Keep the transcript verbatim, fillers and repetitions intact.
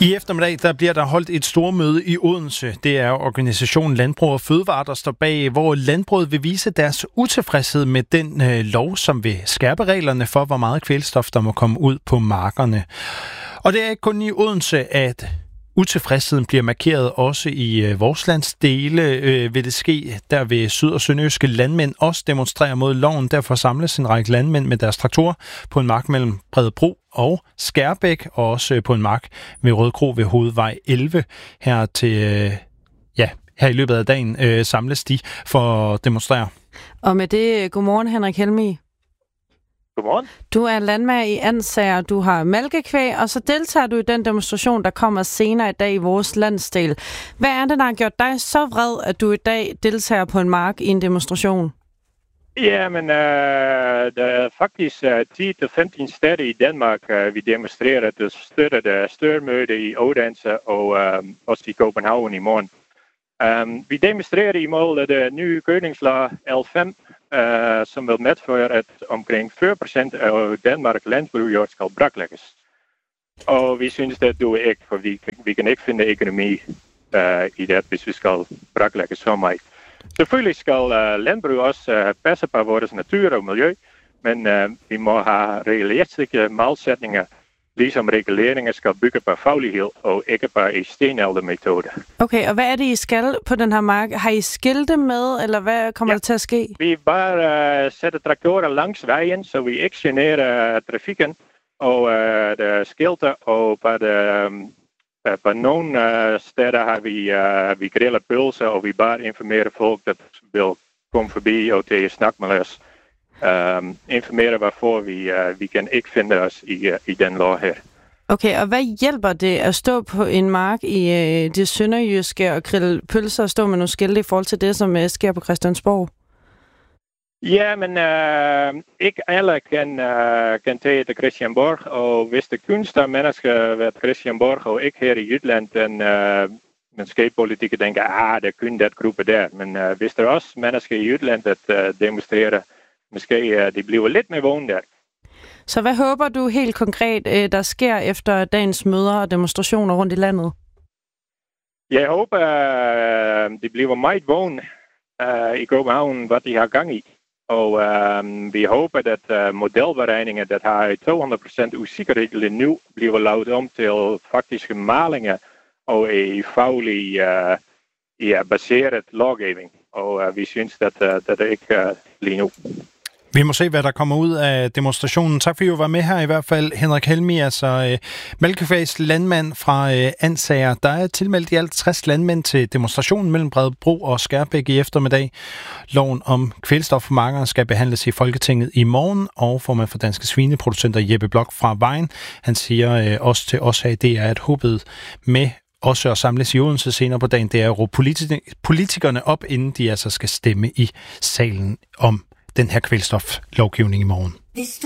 I eftermiddag der bliver der holdt et stormøde i Odense. Det er organisationen Landbrug og Fødevare, der står bag, hvor landbruget vil vise deres utilfredshed med den øh, lov, som vil skærpe reglerne for, hvor meget kvælstof der må komme ud på markerne. Og det er ikke kun i Odense, at utilfredsheden bliver markeret. Også i øh, vores landsdele øh, vil det ske. Der vil syd- og sønderjyske landmænd også demonstrere mod loven. Derfor samles en række landmænd med deres traktorer på en mark mellem Bredebro og Skærbæk, og også på en mark ved Rødkro ved Hovedvej elleve. Her til øh, ja, her i løbet af dagen øh, samles de for at demonstrere. Og med det, godmorgen Henrik Helmig. Godmorgen. Du er landmand i Ansager, du har malkekvæg, og så deltager du i den demonstration, der kommer senere i dag i vores landsdel. Hvad er det, der har gjort dig så vred, at du i dag deltager på en mark i en demonstration? Ja, men øh, der er faktisk øh, ti til femten steder i Danmark, øh, vi demonstrerer, at det støtter det størmøde i Odense og øh, også i København i morgen. Um, vi demonstrerer imod de nye gødningslov L fem, uh, som vil medføre, at omkring fyrre procent af Danmarks landbrugsjord skal braklægges. Og vi synes, det duer ikke, for vi, vi kan ikke finde økonomi uh, i det, hvis vi skal braklægge så meget. Selvfølgelig skal uh, landbrug også uh, passe på vores natur og miljø, men uh, vi må have realistiske målsætninger, ligesom reguleringer skal bygge på faglighed og ikke på en stenaldermetode. Okay, og hvad er det, I skal på den her mark? Har I skilte med, eller hvad kommer ja, der til at ske? Vi bare uh, sætter traktorer langs vejen, så vi ikke generer uh, trafikken og uh, de skilte. Og på, de, um, uh, på nogle uh, steder har vi, uh, vi grillen pulsen, og vi bare informeren folk dat wil komen forbi og til snak med os. Um, informeren waarvoor vi, uh, vi kan ikke finde os i, uh, i den lov her. Okay, og hvad hjælper det at stå på en mark i uh, det sønderjyske og grille pølser og stå med nogle skilte i forhold til det, som uh, sker på Christiansborg? Ja, men uh, ikke alle kan, uh, kan tage til Christiansborg, og hvis de kunste mennesker ved Christiansborg og ikke her i Jylland, dan uh, måske politikere denken, ah, der kun dat groepen der. Men uh, hvis er også mennesker i Jylland dat uh, demonstreren, måske uh, de bliver lidt mere vågen der. Så hvad håber du helt konkret, uh, der sker efter dagens møder og demonstrationer rundt i landet? Jeg håber, uh, de bliver meget vågen uh, i København, hvad de har gang i. Og uh, vi håber, at uh, modelberegningen, dat har to hundrede procent usikkerhed nu, bliver lavet om til faktiske malingen og en faglig uh, ja, baseret lovgivning. Og uh, vi synes, at uh, dat er ikke uh, lige nu. Vi må se, hvad der kommer ud af demonstrationen. Tak fordi du var med her i hvert fald, Henrik Helmig, altså øh, Malkekvægs landmand fra øh, Ansager. Der er tilmeldt i alt tres landmænd til demonstrationen mellem Bredebro og Skærbæk i eftermiddag. Loven om kvælstof for markerne skal behandles i Folketinget i morgen, og formand for Danske Svineproducenter Jeppe Blok fra Vejen, han siger øh, også til os, at det er et håbet med også at samles i Odense senere på dagen. Det er at råbe politi- politikerne op, inden de altså skal stemme i salen om den her kvælstoflovgivning i morgen.